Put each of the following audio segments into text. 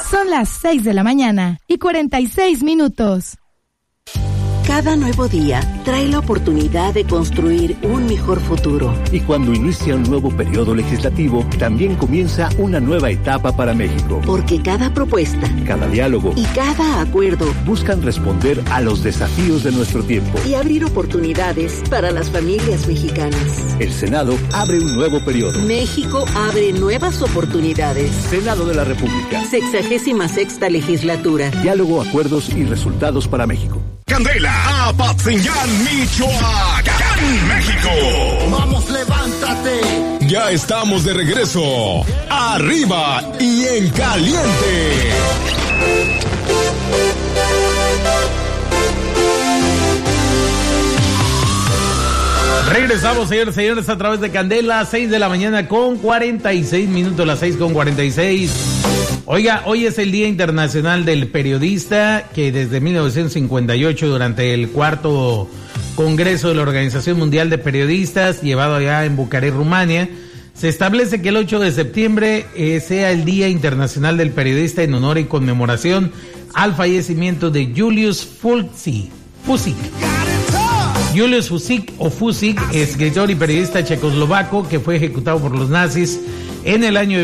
Son las 6 de la mañana y 46 minutos. Cada nuevo día trae la oportunidad de construir un mejor futuro. Y cuando inicia un nuevo periodo legislativo, también comienza una nueva etapa para México. Porque cada propuesta, cada diálogo y cada acuerdo buscan responder a los desafíos de nuestro tiempo y abrir oportunidades para las familias mexicanas. El Senado abre un nuevo periodo. México abre nuevas oportunidades. Senado de la República. 66ª legislatura. Diálogo, acuerdos y resultados para México. Candela, Apatzingán, Michoacán, México. Vamos, levántate. Ya estamos de regreso. Arriba y en caliente. Regresamos, señores, señores, a través de Candela, 6 de la mañana con 46 minutos, las 6 con 46. Oiga, hoy es el Día Internacional del Periodista, que desde 1958, durante el 4º Congreso de la Organización Mundial de Periodistas, llevado allá en Bucarest, Rumania, se establece que el 8 de septiembre sea el Día Internacional del Periodista en honor y conmemoración al fallecimiento de Julius Fučík. Julius Fučík, escritor y periodista checoslovaco que fue ejecutado por los nazis en el año de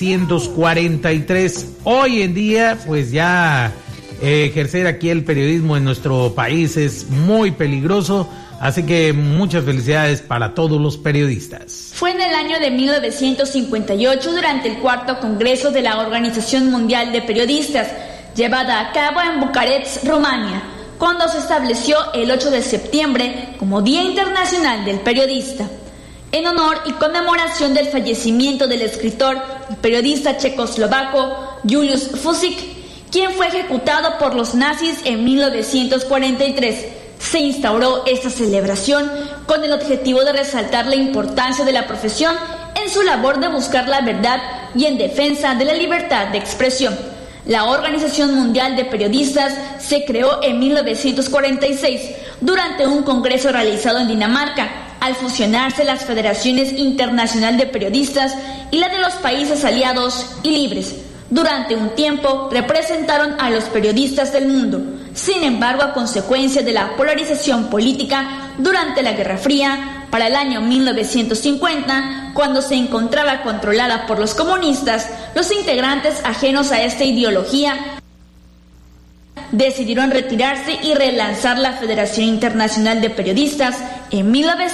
1943. Hoy en día, pues ya ejercer aquí el periodismo en nuestro país es muy peligroso, así que muchas felicidades para todos los periodistas. Fue en el año de 1958, durante el 4º Congreso de la Organización Mundial de Periodistas, llevada a cabo en Bucarest, Rumania, cuando se estableció el 8 de septiembre como Día Internacional del Periodista, en honor y conmemoración del fallecimiento del escritor y periodista checoslovaco Julius Fučík, quien fue ejecutado por los nazis en 1943. Se instauró esta celebración con el objetivo de resaltar la importancia de la profesión en su labor de buscar la verdad y en defensa de la libertad de expresión. La Organización Mundial de Periodistas se creó en 1946 durante un congreso realizado en Dinamarca, al fusionarse las Federaciones Internacional de Periodistas y la de los países aliados y libres. Durante un tiempo representaron a los periodistas del mundo. Sin embargo, a consecuencia de la polarización política durante la Guerra Fría, para el año 1950, cuando se encontraba controlada por los comunistas, los integrantes ajenos a esta ideología decidieron retirarse y relanzar la Federación Internacional de Periodistas en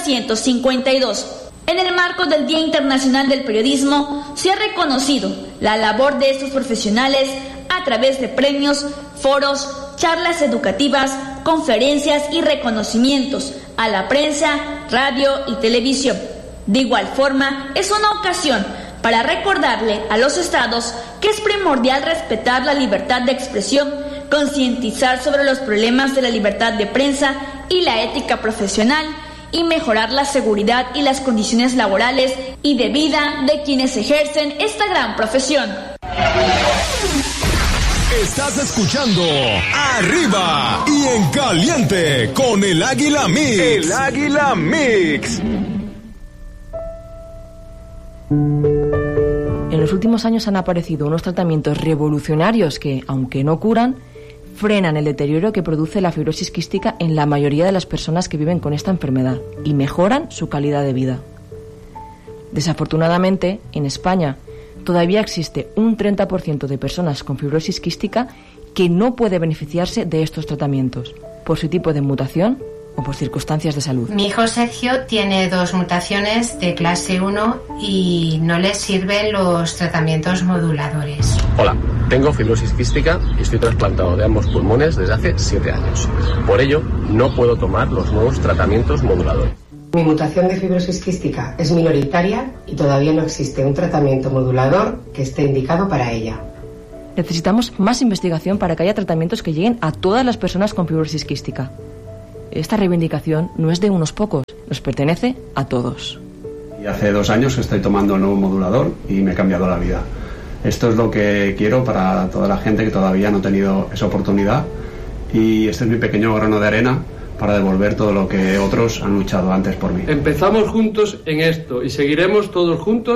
1952. En el marco del Día Internacional del Periodismo, se ha reconocido la labor de estos profesionales a través de premios, foros, charlas educativas, conferencias y reconocimientos a la prensa, radio y televisión. De igual forma, es una ocasión para recordarle a los estados que es primordial respetar la libertad de expresión, concientizar sobre los problemas de la libertad de prensa y la ética profesional, y mejorar la seguridad y las condiciones laborales y de vida de quienes ejercen esta gran profesión. Estás escuchando Arriba y en Caliente con el Águila Mix. El Águila Mix. En los últimos años han aparecido unos tratamientos revolucionarios que, aunque no curan, frenan el deterioro que produce la fibrosis quística en la mayoría de las personas que viven con esta enfermedad y mejoran su calidad de vida. Desafortunadamente, en España todavía existe un 30% de personas con fibrosis quística que no puede beneficiarse de estos tratamientos por su tipo de mutación o por circunstancias de salud. Mi hijo Sergio tiene 2 mutaciones de clase 1 y no le sirven los tratamientos moduladores. Hola, tengo fibrosis quística y estoy trasplantado de ambos pulmones desde hace 7 años. Por ello, no puedo tomar los nuevos tratamientos moduladores. Mi mutación de fibrosis quística es minoritaria y todavía no existe un tratamiento modulador que esté indicado para ella. Necesitamos más investigación para que haya tratamientos que lleguen a todas las personas con fibrosis quística. Esta reivindicación no es de unos pocos, nos pertenece a todos. Y hace 2 años que estoy tomando el nuevo modulador y me ha cambiado la vida. Esto es lo que quiero para toda la gente que todavía no ha tenido esa oportunidad, y este es mi pequeño grano de arena para devolver todo lo que otros han luchado antes por mí. Empezamos juntos en esto y seguiremos todos juntos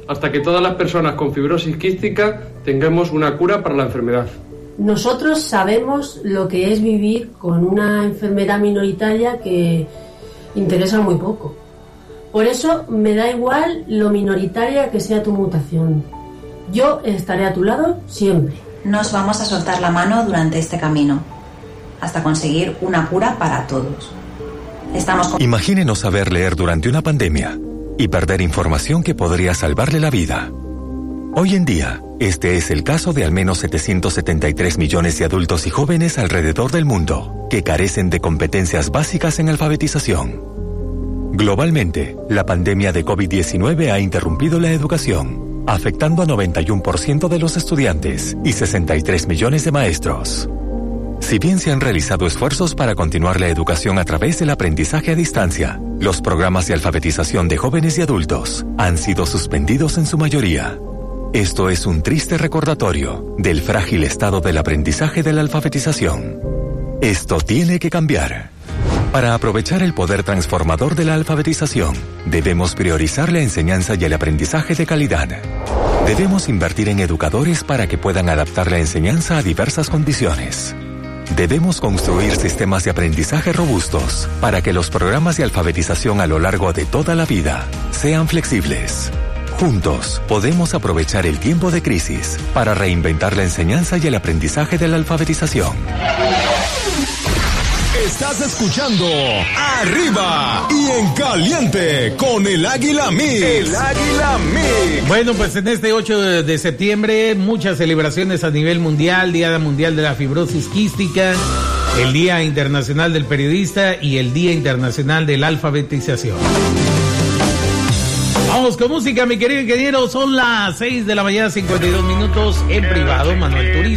hasta que todas las personas con fibrosis quística tengamos una cura para la enfermedad. Nosotros sabemos lo que es vivir con una enfermedad minoritaria que interesa muy poco. Por eso me da igual lo minoritaria que sea tu mutación. Yo estaré a tu lado siempre. Nos vamos a soltar la mano durante este camino, hasta conseguir una cura para todos. Imagine no saber leer durante una pandemia y perder información que podría salvarle la vida. Hoy en día, este es el caso de al menos 773 millones de adultos y jóvenes alrededor del mundo que carecen de competencias básicas en alfabetización. Globalmente, la pandemia de COVID-19 ha interrumpido la educación, afectando a 91% de los estudiantes y 63 millones de maestros. Si bien se han realizado esfuerzos para continuar la educación a través del aprendizaje a distancia, los programas de alfabetización de jóvenes y adultos han sido suspendidos en su mayoría. Esto es un triste recordatorio del frágil estado del aprendizaje de la alfabetización. Esto tiene que cambiar. Para aprovechar el poder transformador de la alfabetización, debemos priorizar la enseñanza y el aprendizaje de calidad. Debemos invertir en educadores para que puedan adaptar la enseñanza a diversas condiciones. Debemos construir sistemas de aprendizaje robustos para que los programas de alfabetización a lo largo de toda la vida sean flexibles. Juntos podemos aprovechar el tiempo de crisis para reinventar la enseñanza y el aprendizaje de la alfabetización. Estás escuchando Arriba y en Caliente con el Águila Mix. El Águila Mix. Bueno, pues en este 8 de septiembre, muchas celebraciones a nivel mundial, Día Mundial de la Fibrosis Quística, el Día Internacional del Periodista y el Día Internacional de la Alfabetización. Vamos con música, mi querido ingeniero, son las 6 de la mañana, 52 minutos en privado, Manuel Turizo.